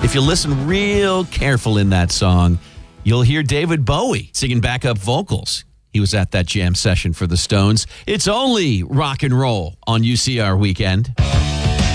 If you listen real careful in that song, you'll hear David Bowie singing backup vocals. He was at that jam session for the Stones. It's only rock and roll on UCR Weekend.